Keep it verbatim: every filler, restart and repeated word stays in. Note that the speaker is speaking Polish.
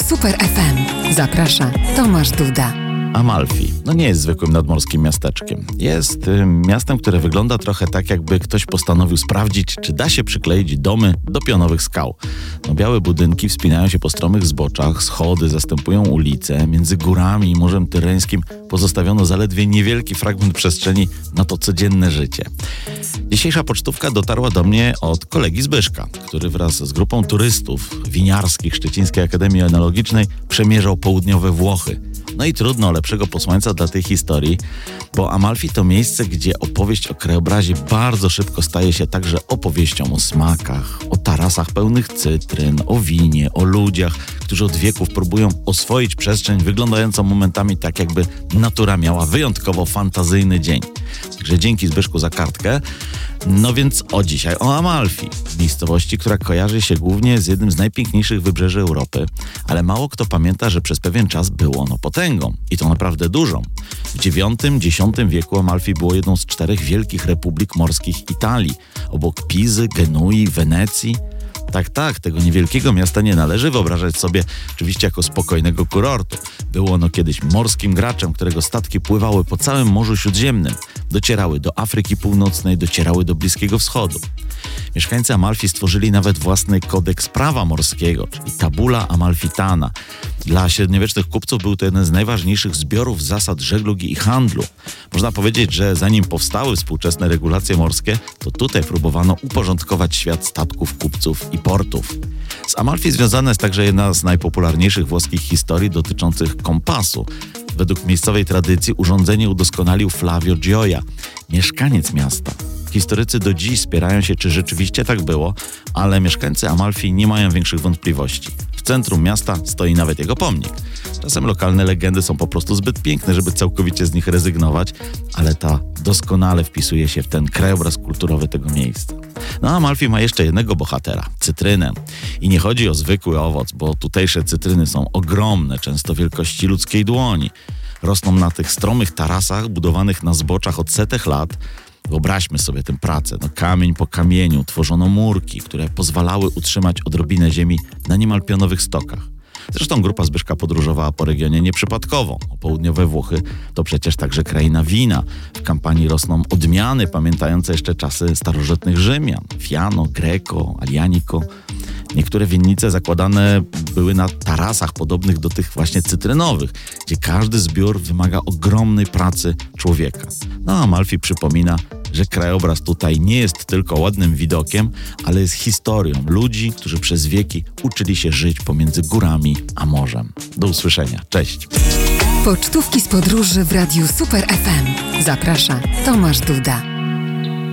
Super F M. Zaprasza Tomasz Duda. Amalfi, no nie jest zwykłym nadmorskim miasteczkiem. Jest y, miastem, które wygląda trochę tak, jakby ktoś postanowił sprawdzić, czy da się przykleić domy do pionowych skał. No, białe budynki wspinają się po stromych zboczach, schody zastępują ulice, między górami i Morzem Tyreńskim pozostawiono zaledwie niewielki fragment przestrzeni na to codzienne życie. Dzisiejsza pocztówka dotarła do mnie od kolegi Zbyszka, który wraz z grupą turystów winiarskich Szczecińskiej Akademii Enologicznej przemierzał południowe Włochy. No i trudno lepszego posłańca dla tej historii, bo Amalfi to miejsce, gdzie opowieść o krajobrazie bardzo szybko staje się także opowieścią o smakach, o tarasach pełnych cytryn, o winie, o ludziach, którzy od wieków próbują oswoić przestrzeń wyglądającą momentami tak, jakby natura miała wyjątkowo fantazyjny dzień. Także dzięki Zbyszku za kartkę. No więc o dzisiaj o Amalfi, miejscowości, która kojarzy się głównie z jednym z najpiękniejszych wybrzeży Europy, ale mało kto pamięta, że przez pewien czas było ono potęgą i to naprawdę dużą. W dziewiątym dziesiątym wieku Amalfi było jedną z czterech wielkich republik morskich Italii, obok Pizy, Genui, Wenecji. Tak, tak, tego niewielkiego miasta nie należy wyobrażać sobie oczywiście jako spokojnego kurortu. Było ono kiedyś morskim graczem, którego statki pływały po całym Morzu Śródziemnym. Docierały do Afryki Północnej, docierały do Bliskiego Wschodu. Mieszkańcy Amalfi stworzyli nawet własny kodeks prawa morskiego, czyli tabula amalfitana. Dla średniowiecznych kupców był to jeden z najważniejszych zbiorów zasad żeglugi i handlu. Można powiedzieć, że zanim powstały współczesne regulacje morskie, to tutaj próbowano uporządkować świat statków, kupców i portów. Z Amalfi związana jest także jedna z najpopularniejszych włoskich historii dotyczących kompasu. Według miejscowej tradycji urządzenie udoskonalił Flavio Gioia, mieszkaniec miasta. Historycy do dziś spierają się, czy rzeczywiście tak było, ale mieszkańcy Amalfi nie mają większych wątpliwości. W centrum miasta stoi nawet jego pomnik. Czasem lokalne legendy są po prostu zbyt piękne, żeby całkowicie z nich rezygnować, ale ta doskonale wpisuje się w ten krajobraz kulturowy tego miejsca. No a Amalfi ma jeszcze jednego bohatera, cytrynę. I nie chodzi o zwykły owoc, bo tutejsze cytryny są ogromne, często wielkości ludzkiej dłoni. Rosną na tych stromych tarasach budowanych na zboczach od setek lat. Wyobraźmy sobie tę pracę. No, kamień po kamieniu tworzono murki, które pozwalały utrzymać odrobinę ziemi na niemal pionowych stokach. Zresztą grupa Zbyszka podróżowała po regionie nieprzypadkowo. Południowe Włochy to przecież także kraina wina. W kampanii rosną odmiany pamiętające jeszcze czasy starożytnych Rzymian. Fiano, Greco, Aglianico. Niektóre winnice zakładane były na tarasach podobnych do tych właśnie cytrynowych, gdzie każdy zbiór wymaga ogromnej pracy człowieka. No a Amalfi przypomina, że krajobraz tutaj nie jest tylko ładnym widokiem, ale jest historią ludzi, którzy przez wieki uczyli się żyć pomiędzy górami a morzem. Do usłyszenia. Cześć. Pocztówki z podróży w Radiu Super F M. Zaprasza Tomasz Duda.